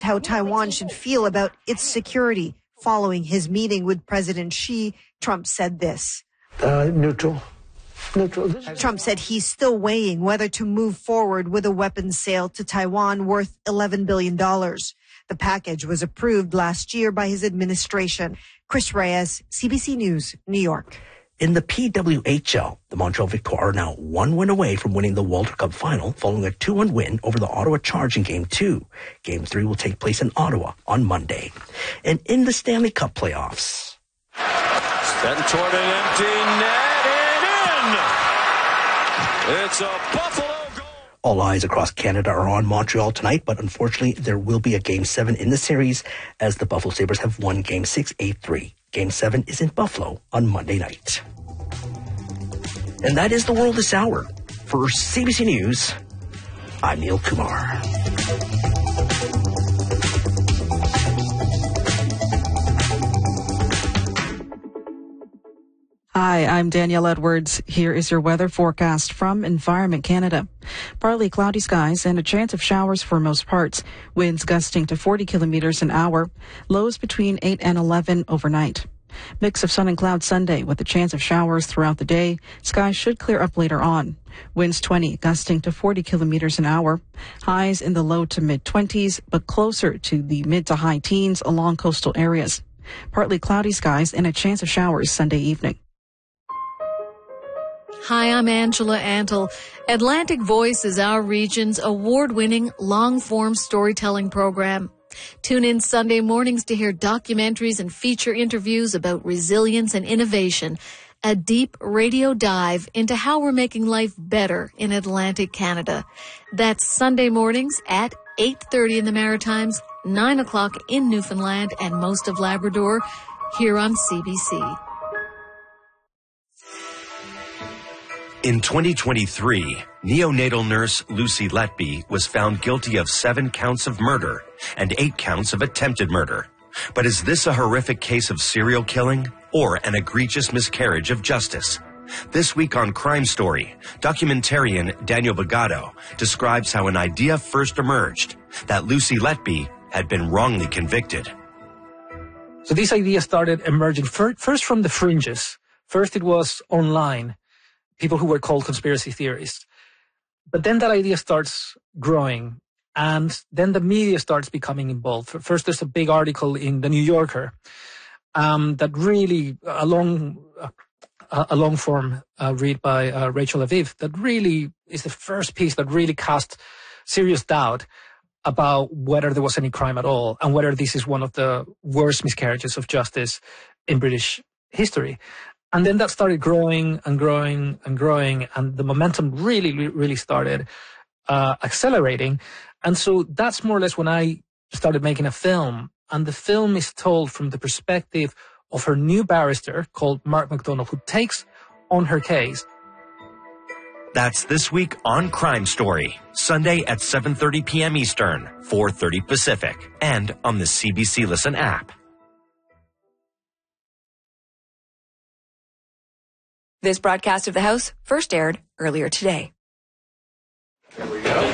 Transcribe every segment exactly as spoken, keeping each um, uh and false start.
how Taiwan should feel about its security. Following his meeting with President Xi, Trump said this. Uh, neutral. Neutral. Trump said he's still weighing whether to move forward with a weapons sale to Taiwan worth eleven billion dollars. The package was approved last year by his administration. Chris Reyes, C B C News, New York. In the P W H L, the Montreal Victory are now one win away from winning the Walter Cup final following a two one win over the Ottawa Charge in Game two. Game three will take place in Ottawa on Monday. And in the Stanley Cup playoffs. Then toward an empty net and in! It's a Buffalo goal! All eyes across Canada are on Montreal tonight, but unfortunately there will be a Game seven in the series as the Buffalo Sabres have won Game six eight three. Game seven is in Buffalo on Monday night. And that is the world this hour. For C B C News, I'm Neil Kumar. Hi, I'm Danielle Edwards. Here is your weather forecast from Environment Canada. Partly cloudy skies and a chance of showers for most parts. Winds gusting to forty kilometers an hour. Lows between eight and eleven overnight. Mix of sun and cloud Sunday with a chance of showers throughout the day. Skies should clear up later on. Winds twenty, gusting to forty kilometers an hour. Highs in the low to mid twenties, but closer to the mid to high teens along coastal areas. Partly cloudy skies and a chance of showers Sunday evening. Hi, I'm Angela Antle. Atlantic Voice is our region's award-winning long-form storytelling program. Tune in Sunday mornings to hear documentaries and feature interviews about resilience and innovation. A deep radio dive into how we're making life better in Atlantic Canada. That's Sunday mornings at eight thirty in the Maritimes, nine o'clock in Newfoundland and most of Labrador, here on C B C. In twenty twenty-three, neonatal nurse Lucy Letby was found guilty of seven counts of murder and eight counts of attempted murder. But is this a horrific case of serial killing or an egregious miscarriage of justice? This week on Crime Story, documentarian Daniel Bogado describes how an idea first emerged, that Lucy Letby had been wrongly convicted. So this idea started emerging fir- first from the fringes. First it was online. People who were called conspiracy theorists. But then that idea starts growing, and then the media starts becoming involved. First, there's a big article in The New Yorker um, that really, a long, uh, a long form uh, read by uh, Rachel Aviv, that really is the first piece that really cast serious doubt about whether there was any crime at all, and whether this is one of the worst miscarriages of justice in British history. And then that started growing and growing and growing, and the momentum really, really started uh, accelerating. And so that's more or less when I started making a film. And the film is told from the perspective of her new barrister called Mark McDonald, who takes on her case. That's this week on Crime Story, Sunday at seven thirty p.m. Eastern, four thirty Pacific, and on the C B C Listen app. This broadcast of the House first aired earlier today. There we go.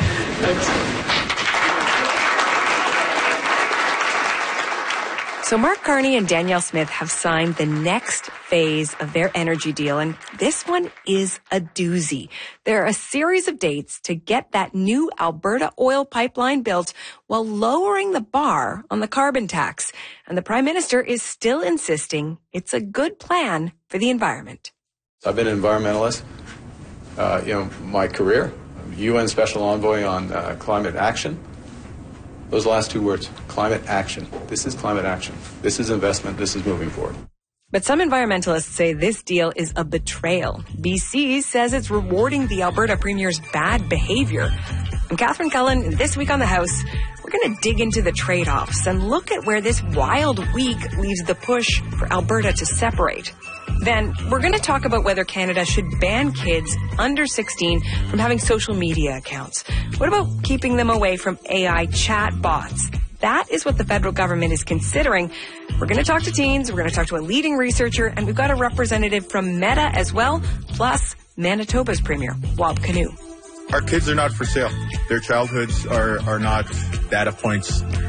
So Mark Carney and Danielle Smith have signed the next phase of their energy deal, and this one is a doozy. There are a series of dates to get that new Alberta oil pipeline built while lowering the bar on the carbon tax. And the Prime Minister is still insisting it's a good plan for the environment. I've been an environmentalist, uh, you know, my career, U N Special Envoy on uh, climate action. Those last two words, climate action. This is climate action. This is investment. This is moving forward. But some environmentalists say this deal is a betrayal. B C says it's rewarding the Alberta Premier's bad behavior. I'm Catherine Cullen. This week on the House, we're going to dig into the trade-offs and look at where this wild week leaves the push for Alberta to separate. Then we're going to talk about whether Canada should ban kids under sixteen from having social media accounts. What about keeping them away from A I chat bots? That is what the federal government is considering. We're going to talk to teens, we're going to talk to a leading researcher, and we've got a representative from Meta as well, plus Manitoba's Premier, Wab Kinew. Our kids are not for sale. Their childhoods are, are not data points